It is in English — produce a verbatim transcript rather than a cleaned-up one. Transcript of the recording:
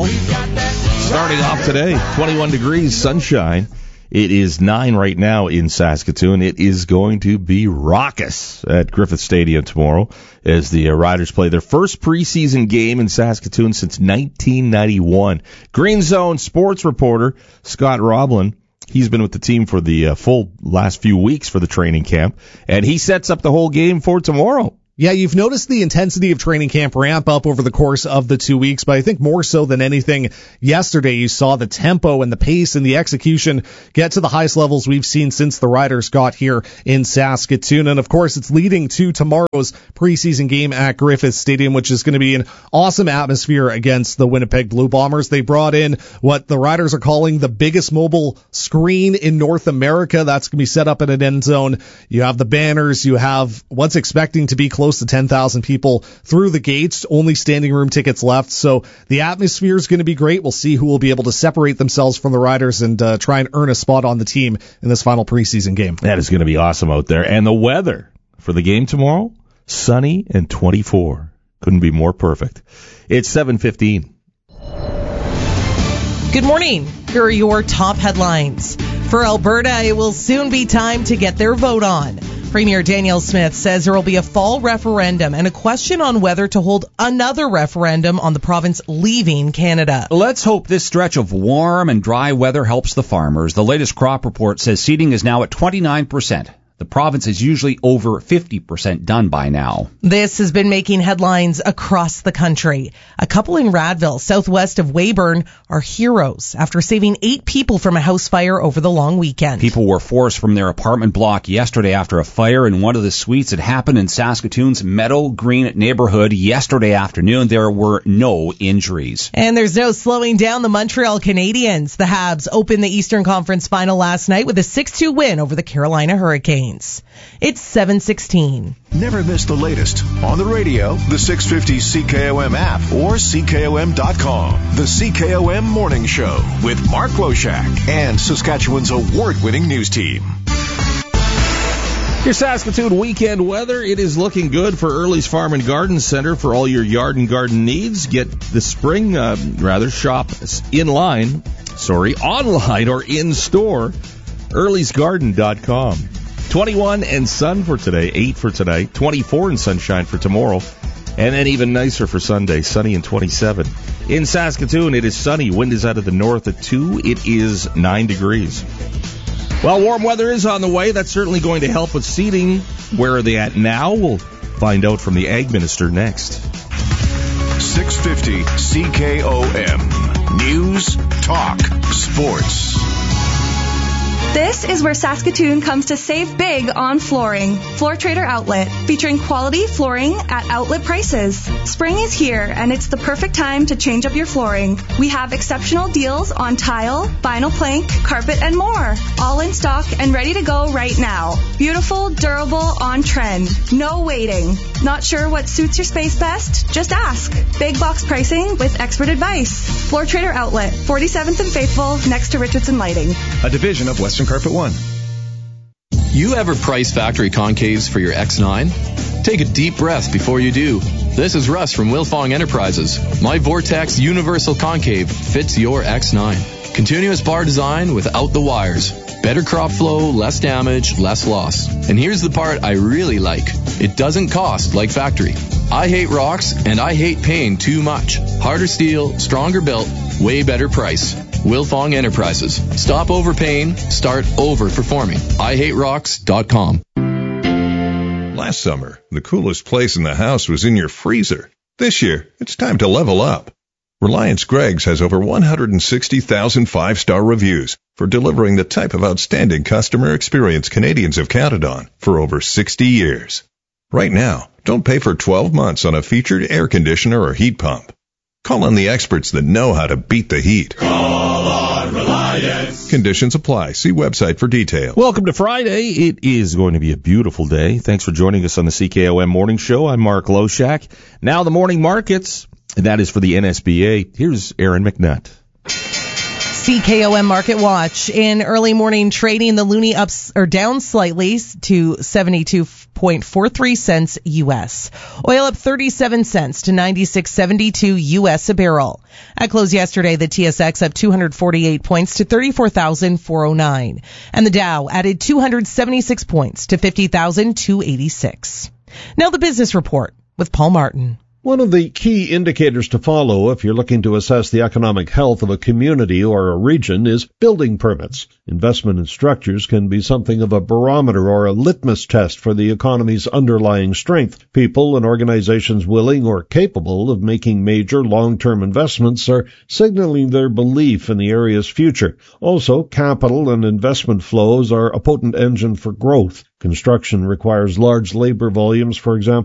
Starting off today, twenty-one degrees, sunshine. It is nine right now in Saskatoon. It is going to be raucous at Griffith Stadium tomorrow as the uh, Riders play their first preseason game in Saskatoon since nineteen ninety-one. Green Zone sports reporter Scott Roblin, he's been with the team for the uh, full last few weeks for the training camp, and he sets up the whole game for tomorrow. Yeah, you've noticed the intensity of training camp ramp up over the course of the two weeks, but I think more so than anything, yesterday you saw the tempo and the pace and the execution get to the highest levels we've seen since the Riders got here in Saskatoon. And of course, it's leading to tomorrow's preseason game at Griffith Stadium, which is going to be an awesome atmosphere against the Winnipeg Blue Bombers. They brought in what the Riders are calling the biggest mobile screen in North America. That's going to be set up in an end zone. You have the banners, you have what's expecting to be close Close to ten thousand people through the gates, only standing room tickets left. So the atmosphere is going to be great. We'll see who will be able to separate themselves from the Riders and uh, try and earn a spot on the team in this final preseason game. That is going to be awesome out there. And the weather for the game tomorrow, sunny and twenty-four. Couldn't be more perfect. It's seven fifteen. Good morning. Here are your top headlines. For Alberta, it will soon be time to get their vote on. Premier Danielle Smith says there will be a fall referendum and a question on whether to hold another referendum on the province leaving Canada. Let's hope this stretch of warm and dry weather helps the farmers. The latest crop report says seeding is now at twenty-nine percent. The province is usually over fifty percent done by now. This has been making headlines across the country. A couple in Radville, southwest of Weyburn, are heroes after saving eight people from a house fire over the long weekend. People were forced from their apartment block yesterday after a fire in one of the suites. It happened in Saskatoon's Meadow Green neighborhood yesterday afternoon. There were no injuries. And there's no slowing down the Montreal Canadiens. The Habs opened the Eastern Conference Final last night with a six two win over the Carolina Hurricanes. It's seven sixteen. Never miss the latest on the radio, the six fifty C K O M app, or C K O M dot com. The C K O M Morning Show with Mark Loshak and Saskatchewan's award-winning news team. Your Saskatoon weekend weather, it is looking good for Early's Farm and Garden Center for all your yard and garden needs. Get the spring, uh, rather, shop in line, sorry, online or in store, earlys garden dot com. twenty-one and sun for today, eight for tonight, twenty-four and sunshine for tomorrow, and then even nicer for Sunday, sunny and twenty-seven. In Saskatoon, it is sunny. Wind is out of the north at two. It is nine degrees. Well, warm weather is on the way. That's certainly going to help with seeding. Where are they at now? We'll find out from the Ag Minister next. six fifty C K O M. News, talk, sports. This is where Saskatoon comes to save big on flooring. Floor Trader Outlet, featuring quality flooring at outlet prices. Spring is here, and it's the perfect time to change up your flooring. We have exceptional deals on tile, vinyl plank, carpet, and more. All in stock and ready to go right now. Beautiful, durable, on trend. No waiting. Not sure what suits your space best? Just ask. Big box pricing with expert advice. Floor Trader Outlet, forty-seventh and Faithful, next to Richardson Lighting. A division of Western Carpet One. You ever price factory concaves for your X nine? Take a deep breath before you do. This is Russ from Wilfong Enterprises. My Vortex Universal Concave fits your X nine. Continuous bar design without the wires. Better crop flow, less damage, less loss. And here's the part I really like. It doesn't cost like factory. I hate rocks and I hate paying too much. Harder steel, stronger built, way better price. Wilfong Enterprises. Stop overpaying, start overperforming. I hate rocks dot com. Last summer, the coolest place in the house was in your freezer. This year, it's time to level up. Reliance Greggs has over one hundred sixty thousand five-star reviews for delivering the type of outstanding customer experience Canadians have counted on for over sixty years. Right now, don't pay for twelve months on a featured air conditioner or heat pump. Call on the experts that know how to beat the heat. Call on Reliance. Conditions apply. See website for details. Welcome to Friday. It is going to be a beautiful day. Thanks for joining us on the C K O M Morning Show. I'm Mark Loshak. Now the morning markets, and that is for the N S B A. Here's Aaron McNutt. C K O M Market Watch. In early morning trading, the loonie ups or down slightly to seventy-two point four three cents U S. Oil up thirty-seven cents to ninety-six seventy-two U S a barrel. At close yesterday, the T S X up two hundred forty-eight points to thirty-four thousand four hundred nine. And the Dow added two hundred seventy-six points to fifty thousand two hundred eighty-six. Now the business report with Paul Martin. One of the key indicators to follow if you're looking to assess the economic health of a community or a region is building permits. Investment in structures can be something of a barometer or a litmus test for the economy's underlying strength. People and organizations willing or capable of making major long-term investments are signaling their belief in the area's future. Also, capital and investment flows are a potent engine for growth. Construction requires large labor volumes, for example,